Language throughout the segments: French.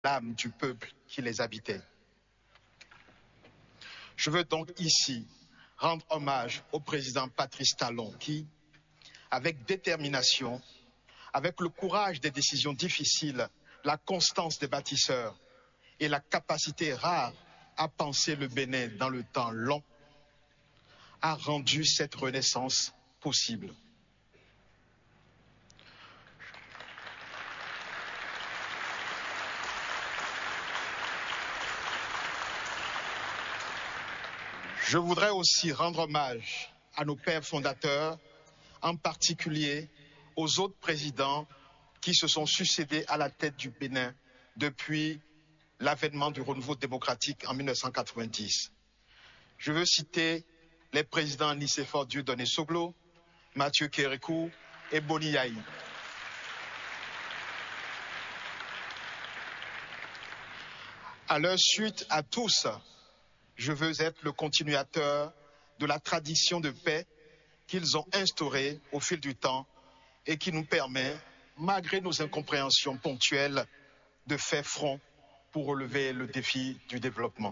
l'âme du peuple qui les habitait. Je veux donc ici rendre hommage au président Patrice Talon qui, avec détermination, avec le courage des décisions difficiles, la constance des bâtisseurs et la capacité rare à penser le Bénin dans le temps long, a rendu cette renaissance possible. Je voudrais aussi rendre hommage à nos pères fondateurs, en particulier aux autres présidents qui se sont succédés à la tête du Bénin depuis l'avènement du renouveau démocratique en 1990. Je veux citer les présidents Nicéphore Dieudonné Soglo, Mathieu Kérékou et Boni Yahi. À leur suite, à tous, je veux être le continuateur de la tradition de paix qu'ils ont instaurée au fil du temps et qui nous permet, malgré nos incompréhensions ponctuelles, de faire front pour relever le défi du développement.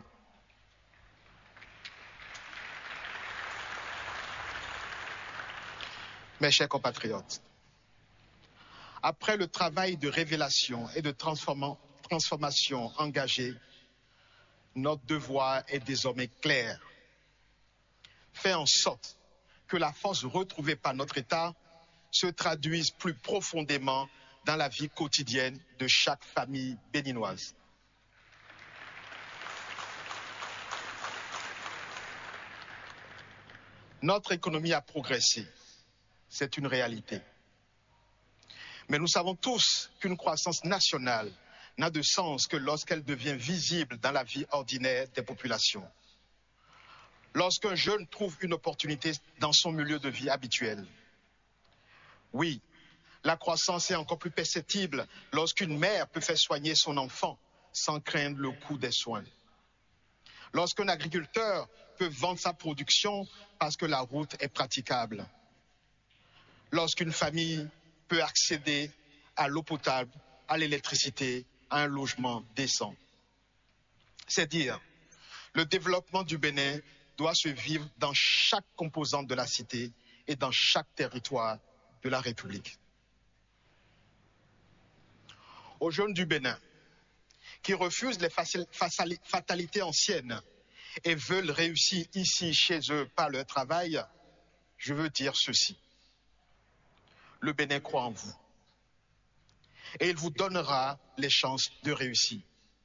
Mes chers compatriotes, après le travail de révélation et de transformation engagé, notre devoir est désormais clair. Faire en sorte que la force retrouvée par notre État se traduise plus profondément dans la vie quotidienne de chaque famille béninoise. Notre économie a progressé, c'est une réalité. Mais nous savons tous qu'une croissance nationale n'a de sens que lorsqu'elle devient visible dans la vie ordinaire des populations. Lorsqu'un jeune trouve une opportunité dans son milieu de vie habituel. Oui, la croissance est encore plus perceptible lorsqu'une mère peut faire soigner son enfant sans craindre le coût des soins. Lorsqu'un agriculteur peut vendre sa production parce que la route est praticable. Lorsqu'une famille peut accéder à l'eau potable, à l'électricité, à un logement décent. C'est dire, le développement du Bénin doit se vivre dans chaque composante de la cité et dans chaque territoire de la République. Aux jeunes du Bénin qui refusent les fatalités anciennes et veulent réussir ici chez eux par leur travail, je veux dire ceci. Le Bénin croit en vous et il vous donnera les chances de réussir.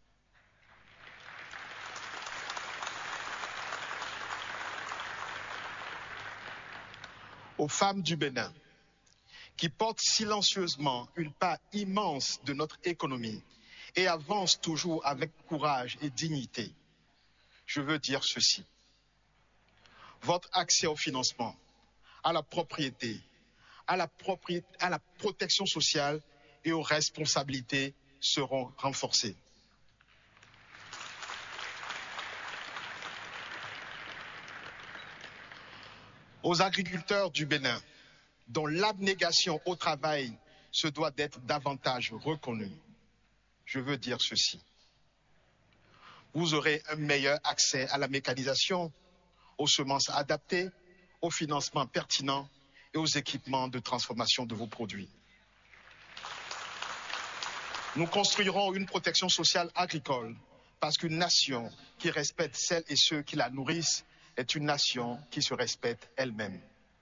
Aux femmes du Bénin qui portent silencieusement une part immense de notre économie et avancent toujours avec courage et dignité, je veux dire ceci. Votre accès au financement, à la propriété, à la protection sociale et aux responsabilités seront renforcés. Aux agriculteurs du Bénin, dont l'abnégation au travail se doit d'être davantage reconnue, je veux dire ceci. Vous aurez un meilleur accès à la mécanisation, aux semences adaptées, au financement pertinent et aux équipements de transformation de vos produits. Nous construirons une protection sociale agricole parce qu'une nation qui respecte celles et ceux qui la nourrissent est une nation qui se respecte elle-même.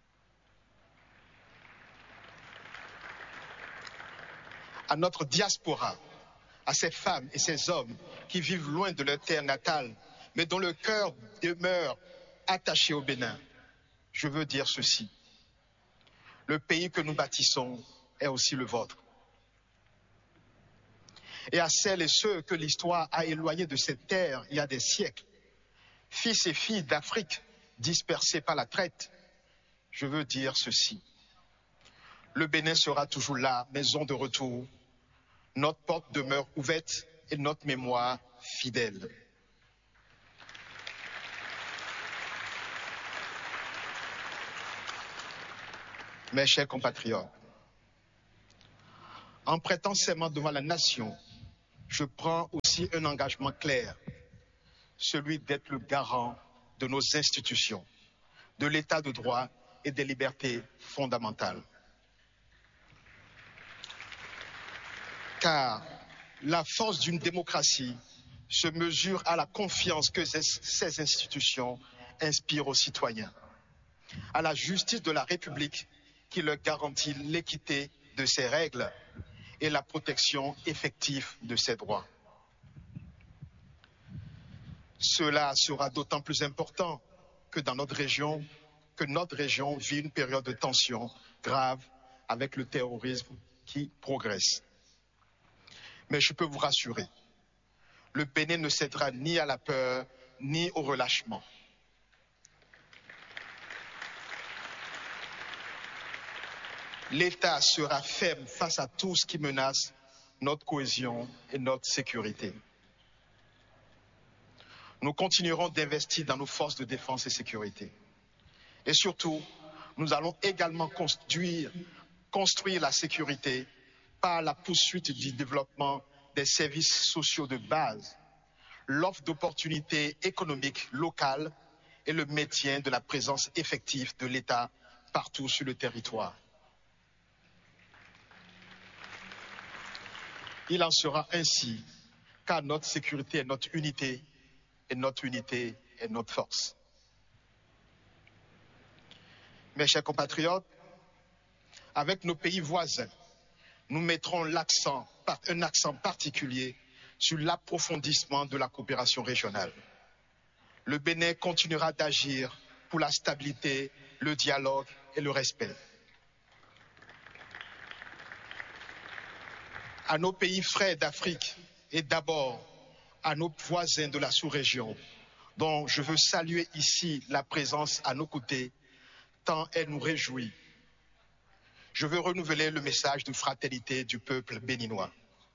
À notre diaspora, à ces femmes et ces hommes qui vivent loin de leur terre natale, mais dont le cœur demeure attaché au Bénin, je veux dire ceci. Le pays que nous bâtissons est aussi le vôtre. Et à celles et ceux que l'histoire a éloignés de cette terre il y a des siècles, fils et filles d'Afrique dispersés par la traite, je veux dire ceci. Le Bénin sera toujours là, maison de retour. Notre porte demeure ouverte et notre mémoire fidèle. Mes chers compatriotes, en prêtant serment devant la nation, je prends aussi un engagement clair, celui d'être le garant de nos institutions, de l'état de droit et des libertés fondamentales. Car la force d'une démocratie se mesure à la confiance que ces institutions inspirent aux citoyens, à la justice de la République qui leur garantit l'équité de ses règles et la protection effective de ses droits. Cela sera d'autant plus important que notre région vit une période de tension grave avec le terrorisme qui progresse. Mais je peux vous rassurer, le Bénin ne cédera ni à la peur ni au relâchement. L'État sera ferme face à tout ce qui menace notre cohésion et notre sécurité. Nous continuerons d'investir dans nos forces de défense et sécurité. Et surtout, nous allons également construire la sécurité par la poursuite du développement des services sociaux de base, l'offre d'opportunités économiques locales et le maintien de la présence effective de l'État partout sur le territoire. Il en sera ainsi, car notre sécurité est notre unité, et notre unité est notre force. Mes chers compatriotes, avec nos pays voisins, nous mettrons un accent particulier sur l'approfondissement de la coopération régionale. Le Bénin continuera d'agir pour la stabilité, le dialogue et le respect. À nos pays frères d'Afrique et d'abord à nos voisins de la sous-région, dont je veux saluer ici la présence à nos côtés, tant elle nous réjouit. Je veux renouveler le message de fraternité du peuple béninois.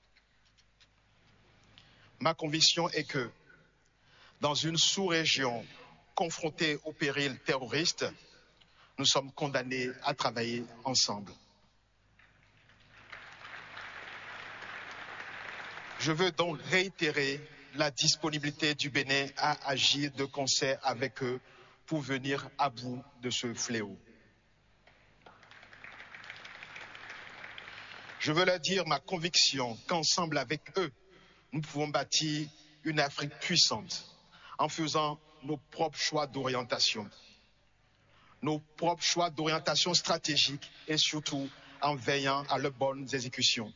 Ma conviction est que, dans une sous-région confrontée au péril terroriste, nous sommes condamnés à travailler ensemble. Je veux donc réitérer la disponibilité du Bénin à agir de concert avec eux pour venir à bout de ce fléau. Je veux leur dire ma conviction qu'ensemble avec eux, nous pouvons bâtir une Afrique puissante en faisant nos propres choix d'orientation. Nos propres choix d'orientation stratégique et surtout en veillant à leurs bonnes exécutions.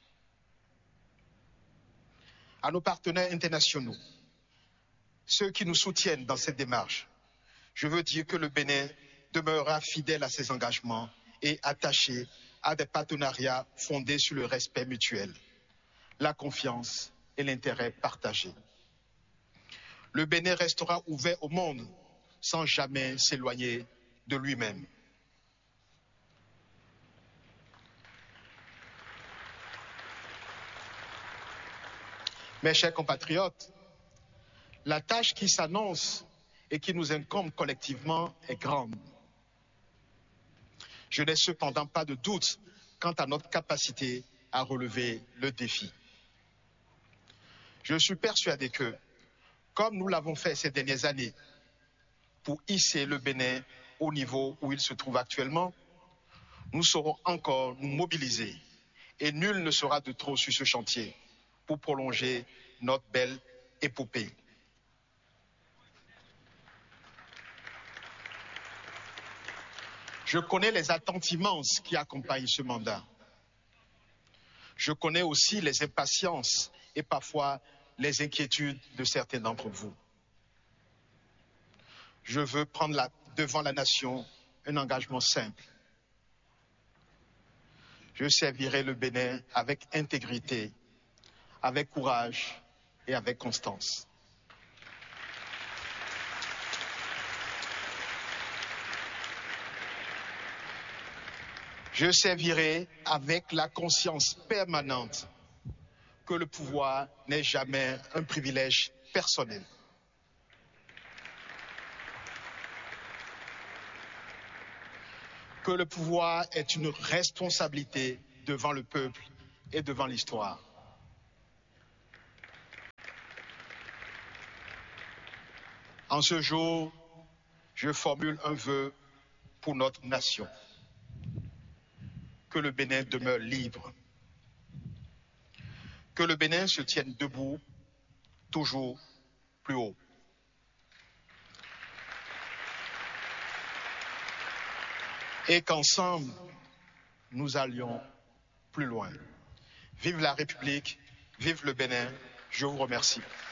À nos partenaires internationaux, ceux qui nous soutiennent dans cette démarche, je veux dire que le Bénin demeurera fidèle à ses engagements et attaché à des partenariats fondés sur le respect mutuel, la confiance et l'intérêt partagé. Le Bénin restera ouvert au monde sans jamais s'éloigner de lui-même. Mes chers compatriotes, la tâche qui s'annonce et qui nous incombe collectivement est grande. Je n'ai cependant pas de doute quant à notre capacité à relever le défi. Je suis persuadé que, comme nous l'avons fait ces dernières années, pour hisser le Bénin au niveau où il se trouve actuellement, nous saurons encore nous mobiliser et nul ne sera de trop sur ce chantier pour prolonger notre belle épopée. Je connais les attentes immenses qui accompagnent ce mandat. Je connais aussi les impatiences et parfois les inquiétudes de certains d'entre vous. Je veux prendre devant la nation un engagement simple. Je servirai le Bénin avec intégrité, avec courage et avec constance. Je servirai avec la conscience permanente que le pouvoir n'est jamais un privilège personnel. Que le pouvoir est une responsabilité devant le peuple et devant l'histoire. En ce jour, je formule un vœu pour notre nation. Que le Bénin demeure libre. Que le Bénin se tienne debout, toujours plus haut. Et qu'ensemble, nous allions plus loin. Vive la République, vive le Bénin. Je vous remercie.